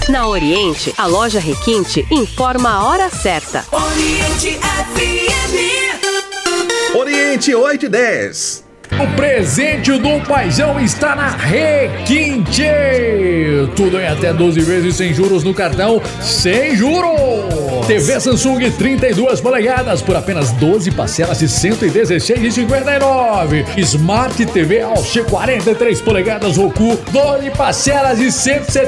Na Oriente, a loja Requinte informa a hora certa. Oriente FM. Oriente 8:10. O presente do paizão está na Requinte. Tudo em até 12 vezes sem juros no cartão, sem juros. TV Samsung 32 polegadas por apenas 12 parcelas de R$ 116,59. Smart TV AOC 43 polegadas Roku, 12 parcelas de R$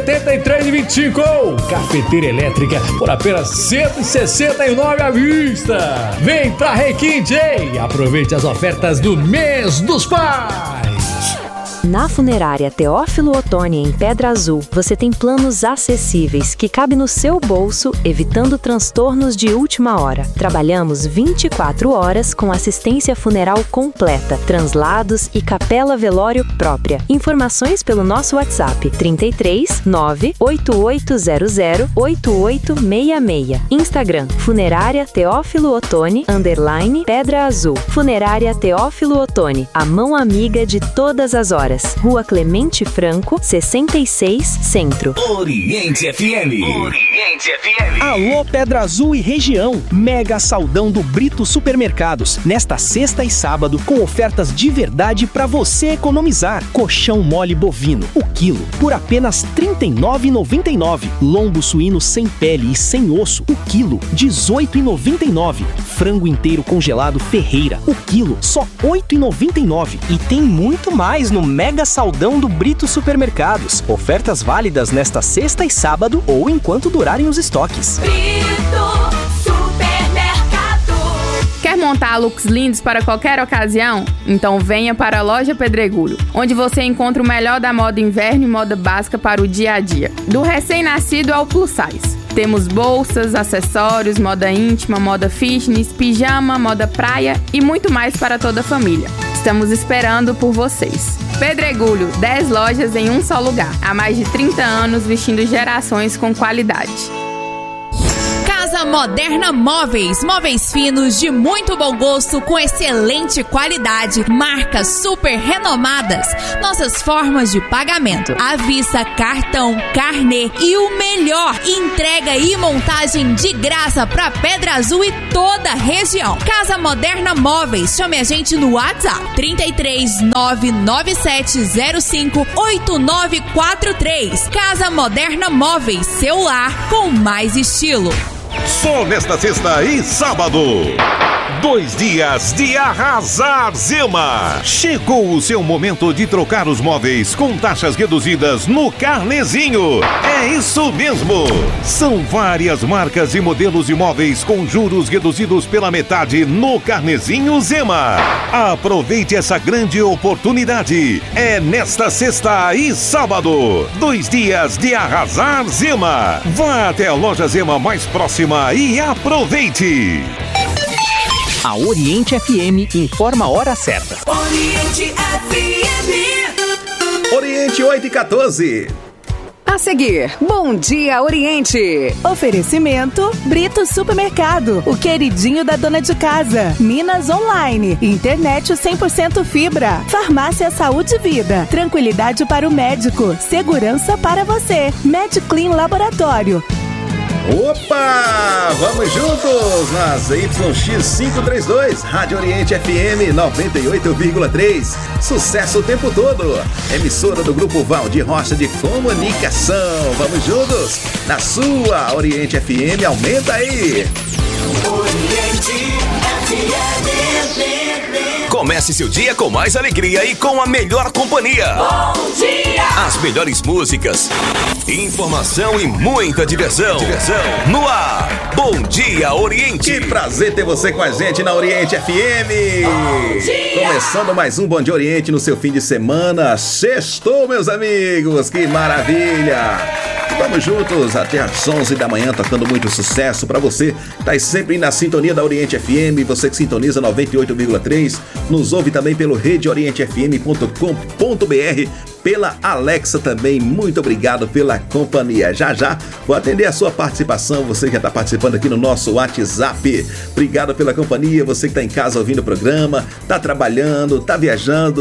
173,25. Cafeteira elétrica por apenas R$ 169 à vista. Vem pra Requinte e aproveite as ofertas do mês dos pais. Na Funerária Teófilo Otoni, em Pedra Azul, você tem planos acessíveis que cabem no seu bolso, evitando transtornos de última hora. Trabalhamos 24 horas com assistência funeral completa, translados e capela velório própria. Informações pelo nosso WhatsApp 33 98800 8866. Instagram Funerária Teófilo Otoni _ Pedra Azul. Funerária Teófilo Otoni, a mão amiga de todas as horas. Rua Clemente Franco, 66, Centro. Oriente FM. Oriente FM. Alô, Pedra Azul e região. Mega saldão do Brito Supermercados. Nesta sexta e sábado, com ofertas de verdade para você economizar. Colchão mole bovino, o quilo, por apenas R$ 39,99. Lombo suíno sem pele e sem osso, o quilo, R$ 18,99. Frango inteiro congelado Ferreira, o quilo, só R$ 8,99. E tem muito mais no Mega Saldão do Brito Supermercados. Ofertas válidas nesta sexta e sábado ou enquanto durarem os estoques. Brito Supermercado. Quer montar looks lindos para qualquer ocasião? Então venha para a Loja Pedregulho, onde você encontra o melhor da moda inverno e moda básica para o dia a dia. Do recém-nascido ao plus size. Temos bolsas, acessórios, moda íntima, moda fitness, pijama, moda praia e muito mais para toda a família. Estamos esperando por vocês. Pedregulho, 10 lojas em um só lugar. Há mais de 30 anos vestindo gerações com qualidade. Casa Moderna Móveis. Móveis finos de muito bom gosto com excelente qualidade. Marcas super renomadas. Nossas formas de pagamento: à vista, cartão, carnê e o melhor, entrega e montagem de graça para Pedra Azul e toda a região. Casa Moderna Móveis. Chame a gente no WhatsApp 33 99705 8943. Casa Moderna Móveis. Seu lar com mais estilo. Só nesta sexta e sábado, 2 dias de arrasar Zema. Chegou o seu momento de trocar os móveis com taxas reduzidas no Carnezinho. É isso mesmo. São várias marcas e modelos de móveis com juros reduzidos pela metade no Carnezinho Zema. Aproveite essa grande oportunidade. É nesta sexta e sábado, 2 dias de arrasar Zema. Vá até a loja Zema mais próxima e aproveite. A Oriente FM informa a hora certa. Oriente FM. Oriente 8:14. A seguir, Bom Dia Oriente. Oferecimento Brito Supermercado, o queridinho da dona de casa. Minas Online, internet 100% fibra. Farmácia Saúde e Vida, tranquilidade para o médico, segurança para você. MedClean Laboratório. Opa! Vamos juntos nas YX532, Rádio Oriente FM 98,3. Sucesso o tempo todo. Emissora do Grupo Valdir Rocha de Comunicação. Vamos juntos na sua Oriente FM. Aumenta aí. Oriente FM. Comece seu dia com mais alegria e com a melhor companhia. Bom dia! As melhores músicas, informação e muita diversão. No ar, Bom Dia Oriente. Que prazer ter você com a gente na Oriente FM. Bom dia! Começando mais um Bom Dia Oriente no seu fim de semana. Sextou, meus amigos. Que maravilha. Vamos juntos até às 11 da manhã, tocando muito sucesso pra você. Tá sempre na sintonia da Oriente FM, você que sintoniza 98,3, nos ouve também pelo redeorientefm.com.br, pela Alexa também. Muito obrigado pela companhia. Já vou atender a sua participação, você que já está participando aqui no nosso WhatsApp. Obrigado pela companhia, você que está em casa ouvindo o programa, tá trabalhando, tá viajando,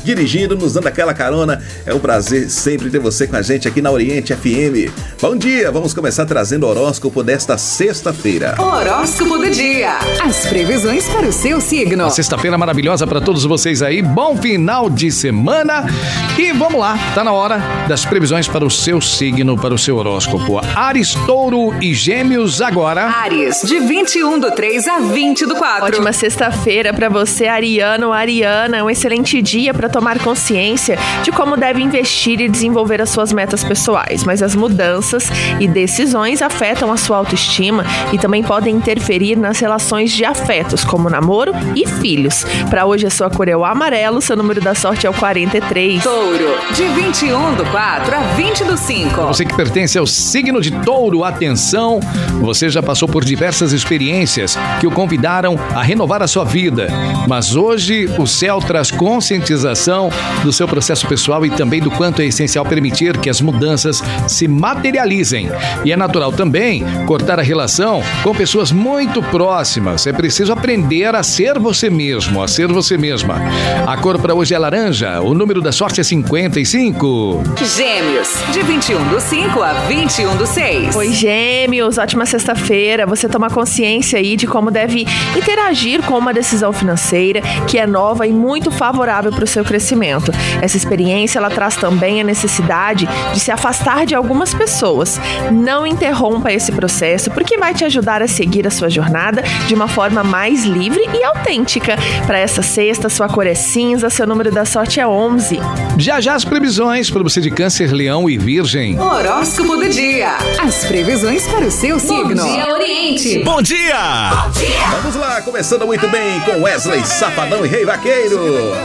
dirigindo, nos dando aquela carona. É um prazer sempre ter você com a gente aqui na Oriente FM. Bom dia, vamos começar trazendo o horóscopo desta sexta-feira. Horóscopo do dia. As previsões para o seu signo. Uma sexta-feira maravilhosa para todos vocês aí. Bom final de semana. E vamos lá, tá na hora das previsões para o seu signo, para o seu horóscopo. Áries, Touro e Gêmeos agora. Áries, de 21/3 a 20/4. Ótima sexta-feira para você, ariano, ariana. Um excelente dia para tomar consciência de como deve investir e desenvolver as suas metas pessoais. Mas as mudanças e decisões afetam a sua autoestima e também podem interferir nas relações de afetos, como namoro e filhos. Para hoje a sua cor é o amarelo, seu número da sorte é o 43. Touro, de 21/4 a 20/5. Você que pertence ao signo de Touro, atenção, você já passou por diversas experiências que o convidaram a renovar a sua vida. Mas hoje o céu traz conscientização do seu processo pessoal e também do quanto é essencial permitir que as mudanças se materializem. E é natural também cortar a relação com pessoas muito próximas. É preciso aprender a ser você mesmo, a ser você mesma. A cor para hoje é laranja, o número da sorte é 55. Gêmeos, de 21/5 a 21/6. Oi, Gêmeos, ótima sexta-feira. Você toma consciência aí de como deve interagir com uma decisão financeira que é nova e muito favorável para o seu crescimento. Essa experiência, ela traz também a necessidade de se afastar de algumas pessoas. Não interrompa esse processo, porque vai te ajudar a seguir a sua jornada de uma forma mais livre e autêntica. Para essa sexta, sua cor é cinza, seu número da sorte é 11. Já as previsões para você de Câncer, Leão e Virgem. Horóscopo do dia. As previsões para o seu signo. Bom dia, Oriente. Bom dia! Vamos lá, começando muito bem com Wesley Safadão e Rei Vaqueiro.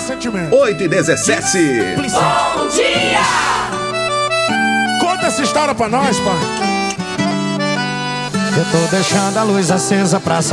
8h17. Bom dia. Conta essa história pra nós, pai. Eu tô deixando a luz acesa pra